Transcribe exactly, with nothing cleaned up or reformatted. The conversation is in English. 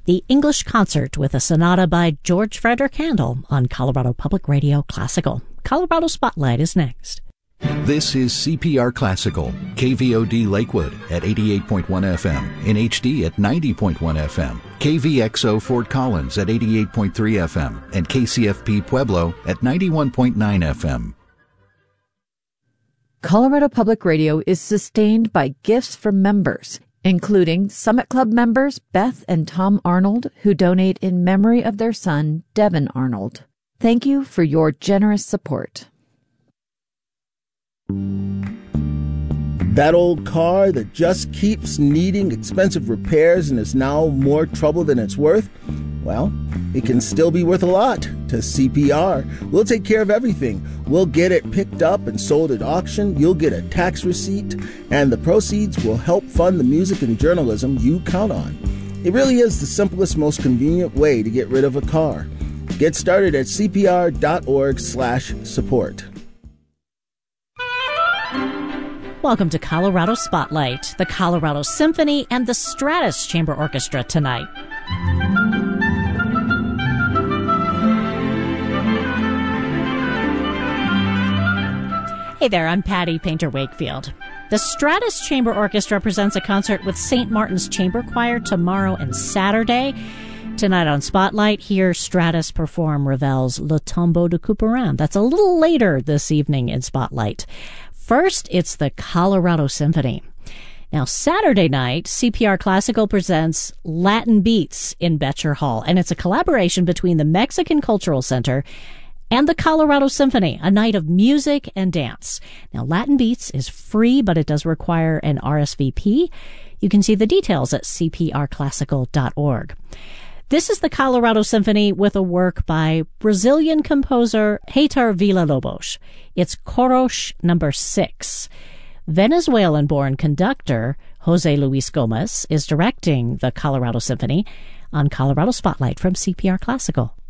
the English Concert with a sonata by George Frederick Handel on Colorado Public Radio Classical. Colorado Spotlight is next. This is C P R Classical, K V O D Lakewood at eighty-eight point one F M, in H D at ninety point one F M, K V X O Fort Collins at eighty-eight point three F M, and K C F P Pueblo at ninety-one point nine F M. Colorado Public Radio is sustained by gifts from members, including Summit Club members Beth and Tom Arnold, who donate in memory of their son, Devin Arnold. Thank you for your generous support. That old car that just keeps needing expensive repairs and is now more trouble than it's worth? Well, it can still be worth a lot to C P R. We'll take care of everything. We'll get it picked up and sold at auction. You'll get a tax receipt, and the proceeds will help fund the music and journalism you count on. It really is the simplest, most convenient way to get rid of a car. Get started at C P R dot org slash support. Welcome to Colorado Spotlight, the Colorado Symphony and the Stratus Chamber Orchestra tonight. Hey there, I'm Patty Painter Wakefield. The Stratus Chamber Orchestra presents a concert with Saint Martin's Chamber Choir tomorrow and Saturday. Tonight on Spotlight, hear Stratus perform Ravel's Le Tombeau de Couperin. That's a little later this evening in Spotlight. First, it's the Colorado Symphony. Now, Saturday night, C P R Classical presents Latin Beats in Betcher Hall, and it's a collaboration between the Mexican Cultural Center and the Colorado Symphony, a night of music and dance. Now, Latin Beats is free, but it does require an R S V P. You can see the details at C P R classical dot org. This is the Colorado Symphony with a work by Brazilian composer Heitor Villa-Lobos. It's Korosh number six. Venezuelan-born conductor Jose Luis Gomez is directing the Colorado Symphony on Colorado Spotlight from C P R Classical.